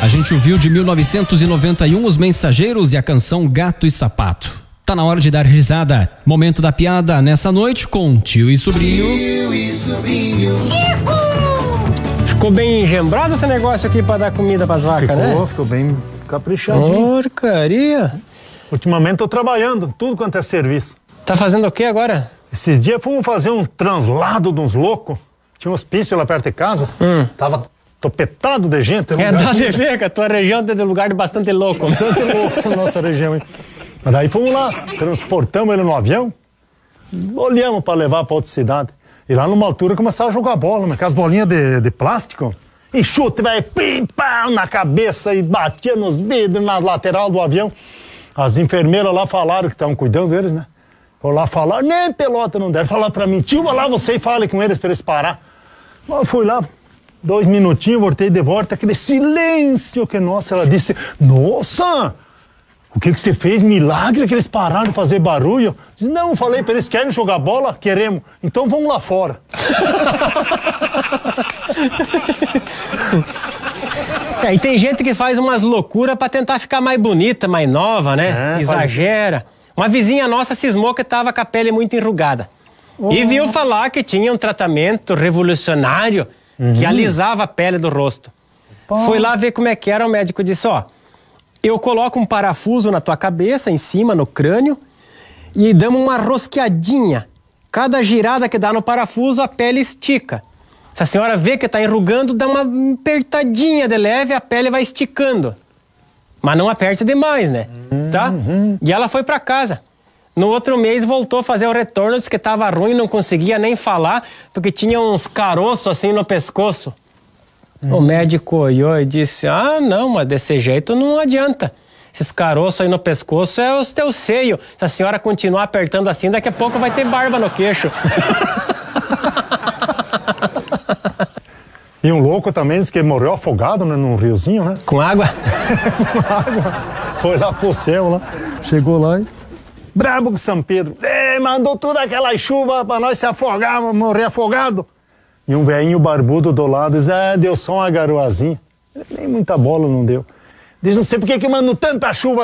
A gente ouviu de 1991 Os Mensageiros e a canção Gato e Sapato. Tá na hora de dar risada. Momento da piada nessa noite com Tio e Sobrinho. Tio e Sobrinho. Ficou bem engembrado esse negócio aqui pra dar comida pras vacas, né? Ficou bem caprichadinho. Porcaria. Ultimamente tô trabalhando, tudo quanto é serviço. Tá fazendo o que agora? Esses dias fomos fazer um translado de uns loucos. Tinha um hospício lá perto de casa. Tava topetado de gente. Dá de ver que a tua região tem lugar de bastante louco. Bastante louco na nossa região, hein? Mas daí fomos lá, transportamos ele no avião, olhamos para levar para outra cidade. E lá numa altura começaram a jogar bola, mas com as bolinhas de plástico. E chute, velho, pim, pam, na cabeça e batia nos vidros, na lateral do avião. As enfermeiras lá falaram que estavam cuidando deles, né? Foram lá falar, nem pelota não deram. Falaram pra mim, tio, vai lá você e fale com eles pra eles parar. Eu fui lá, 2 minutinhos, voltei de volta, aquele silêncio que, nossa, ela disse, nossa, o que você fez? Milagre que eles pararam de fazer barulho? Eu disse, não, falei pra eles, querem jogar bola? Queremos. Então vamos lá fora. E tem gente que faz umas loucuras pra tentar ficar mais bonita, mais nova, né? Exagera. Uma vizinha nossa cismou que tava com a pele muito enrugada. E viu falar que tinha um tratamento revolucionário que alisava a pele do rosto. Foi lá ver como é que era, o médico disse, ó, eu coloco um parafuso na tua cabeça, em cima, no crânio, e damos uma rosqueadinha. Cada girada que dá no parafuso, a pele estica. Se a senhora vê que tá enrugando, dá uma apertadinha de leve, a pele vai esticando. Mas não aperte demais, né? Tá? E ela foi pra casa. No outro mês voltou a fazer o retorno, disse que tava ruim, não conseguia nem falar, porque tinha uns caroços assim no pescoço. O médico olhou e disse, ah, não, mas desse jeito não adianta. Esses caroços aí no pescoço é os teus seios. Se a senhora continuar apertando assim, daqui a pouco vai ter barba no queixo. E um louco também disse que morreu afogado, né, num riozinho, né? Com água? Com água. Foi lá pro céu, lá. Chegou lá e... Brabo com São Pedro. Mandou toda aquela chuva pra nós se afogar, morrer afogado. E um velhinho barbudo do lado diz, deu só uma garoazinha. Nem muita bola não deu. Diz, não sei por que mandou tanta chuva